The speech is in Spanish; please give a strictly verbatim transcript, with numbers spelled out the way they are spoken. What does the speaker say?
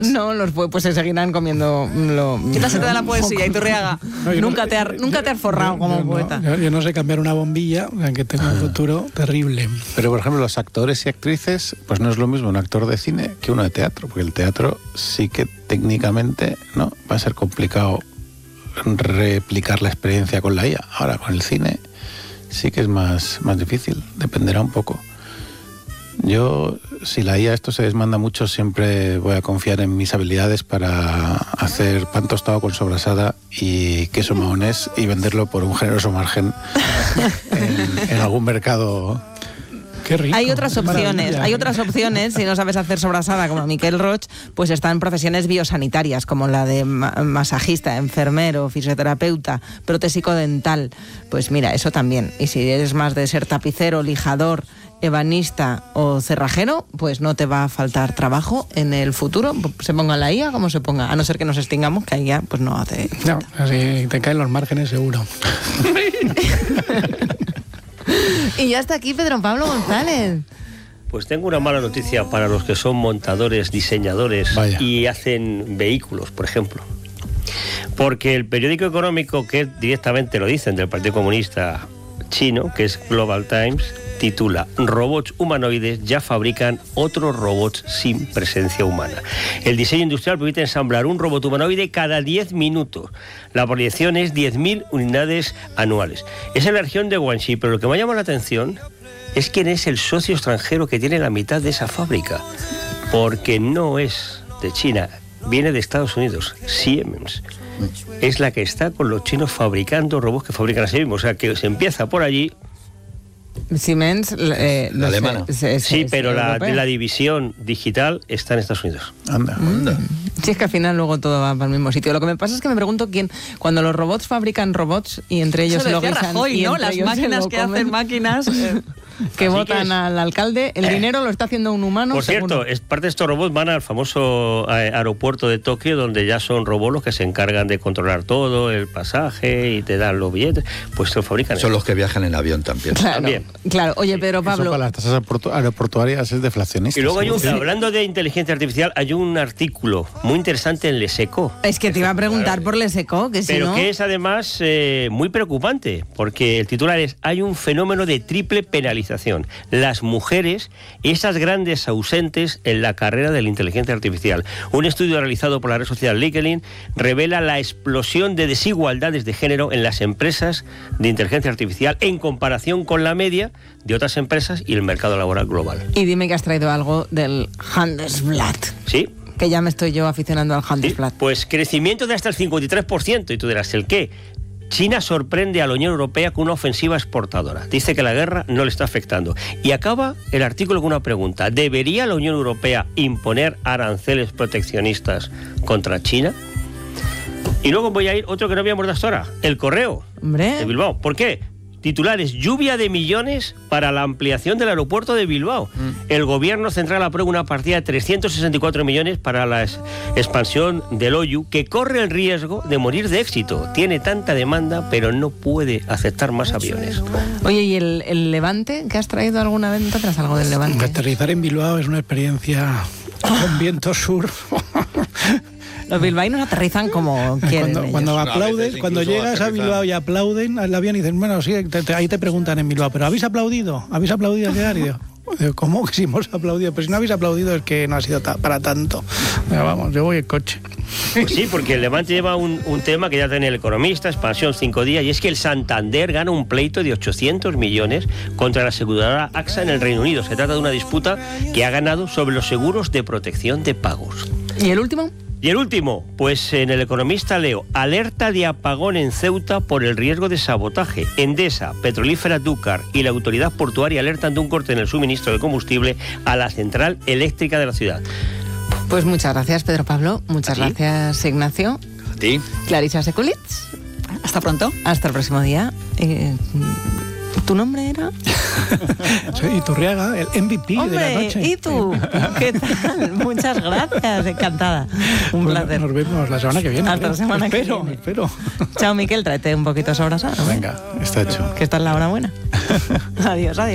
No, los pues, pues se seguirán comiendo lo... Quítasete de la poesía, Iturriaga. No, nunca, no, te ha, nunca te has forrado yo, como yo poeta. No, yo, yo no sé cambiar una bombilla, aunque tengo un futuro terrible. Pero, por ejemplo, los actores y actrices, pues no es lo mismo un actor de cine que uno de teatro, porque el teatro sí que técnicamente no va a ser complicado replicar la experiencia con la I A. Ahora, con el cine sí que es más, más difícil, dependerá un poco. Yo, si la I A esto se desmanda mucho, siempre voy a confiar en mis habilidades para hacer pan tostado con sobrasada y queso mahonés y venderlo por un generoso margen en, en algún mercado. Qué rico. Hay otras opciones, Maravilla. hay otras opciones, si no sabes hacer sobrasada como Miquel Roig, pues están profesiones biosanitarias como la de ma- masajista, enfermero, fisioterapeuta, protésico dental. Pues mira, eso también. Y si eres más de ser tapicero, lijador, ebanista o cerrajero, pues no te va a faltar trabajo en el futuro, se ponga la I A como se ponga, a no ser que nos extingamos, que ahí ya pues no hace... No, así te caen los márgenes seguro. Y ya está aquí Pedro Pablo González. Pues tengo una mala noticia para los que son montadores, diseñadores Vaya. y hacen vehículos, por ejemplo. Porque el periódico económico, que directamente lo dicen del Partido Comunista Chino, que es Global Times, titula "Robots humanoides ya fabrican otros robots sin presencia humana". El diseño industrial permite ensamblar un robot humanoide cada diez minutos. La proyección es diez mil unidades anuales. Es en la región de Guangxi, pero lo que me llama la atención es quién es el socio extranjero que tiene la mitad de esa fábrica. Porque no es de China, viene de Estados Unidos, Siemens. Es la que está con los chinos fabricando robots que fabrican a sí mismos. O sea, que se empieza por allí. Siemens, eh, La alemana. se- se- Sí, se- pero la, europea. la división digital está en Estados Unidos. Anda. Anda. Sí, es que al final luego todo va para el mismo sitio. Lo que me pasa es que me pregunto quién, cuando los robots fabrican robots y entre ellos Eso se lo decía guisan Rajoy, y ¿no? entre Las ellos se máquinas lo que comen, hacen máquinas... eh, que Así votan que es- al alcalde, el dinero lo está haciendo un humano. Por cierto, seguro. es, parte de estos robots van al famoso eh, aeropuerto de Tokio, donde ya son robots los que se encargan de controlar todo, el pasaje y te dan los billetes. Pues se lo fabrican. Son ellos. los que viajan en avión también. Claro, también. claro. Oye, Pedro Eso Pablo, para las tasas aeroportu- aeroportuarias es deflacionista. Y luego hay un, Sí. hablando de inteligencia artificial, hay un artículo muy interesante en Leseco. es que te iba a preguntar por Leseco, que si Pero no... que es además eh, muy preocupante, porque el titular es: hay un fenómeno de triple penalización. Las mujeres, esas grandes ausentes en la carrera de la inteligencia artificial. Un estudio realizado por la red social LinkedIn revela la explosión de desigualdades de género en las empresas de inteligencia artificial en comparación con la media de otras empresas y el mercado laboral global. Y dime que has traído algo del Handelsblatt, ¿Sí? que ya me estoy yo aficionando al Sí, Handelsblatt. pues crecimiento de hasta el cincuenta y tres por ciento. Y tú dirás, ¿el qué? China sorprende a la Unión Europea con una ofensiva exportadora. Dice que la guerra no le está afectando. Y acaba el artículo con una pregunta. ¿Debería la Unión Europea imponer aranceles proteccionistas contra China? Y luego voy a ir otro que no habíamos dado hasta ahora. El Correo Hombre, de Bilbao. ¿Por qué? Titulares: lluvia de millones para la ampliación del aeropuerto de Bilbao. Mm. El gobierno central aprueba una partida de trescientos sesenta y cuatro millones para la es- expansión del Oyu, que corre el riesgo de morir de éxito. Tiene tanta demanda, pero no puede aceptar más aviones. oye, ¿y el, el Levante? ¿Qué has traído alguna vez? ¿No te traes algo del Levante? Aterrizar en Bilbao es una experiencia con viento sur. Los bilbaínos aterrizan como quieren Cuando, ellos. cuando A aplaudes, veces cuando incluso llegas a aterrizan. Bilbao y aplauden al avión y dicen, bueno, sí, te- te- ahí te preguntan en Bilbao, ¿pero habéis aplaudido? ¿Habéis aplaudido al llegar? Y digo, digo, ¿cómo que si hemos aplaudido? Pues si no habéis aplaudido es que no ha sido ta- para tanto. Digo, vamos, yo voy en coche. Pues sí, porque el Levante lleva un, un tema que ya tiene el economista, expansión cinco días, y es que el Santander gana un pleito de ochocientos millones contra la aseguradora A X A en el Reino Unido. Se trata de una disputa que ha ganado sobre los seguros de protección de pagos. ¿Y el último? Y el último, pues en el economista leo: alerta de apagón en Ceuta por el riesgo de sabotaje. Endesa, Petrolífera Dúcar y la autoridad portuaria alertan de un corte en el suministro de combustible a la central eléctrica de la ciudad. Pues muchas gracias, Pedro Pablo. Muchas ¿A ti? gracias, Ignacio. ¿A ti? Clarisa Sekulitz. Hasta pronto. Hasta el próximo día. Eh, ¿Tu nombre era? Soy Iturriaga, el M V P de la Hombre, noche. ¿y tú? ¿Qué tal? Muchas gracias, encantada. Un Bueno, placer. nos vemos la semana que viene. Hasta la ¿eh? semana que espero, viene. Espero, Chao, Miquel, tráete un poquito sobrasada. ¿no? Venga, está hecho. Que esta es la hora buena. Adiós, adiós.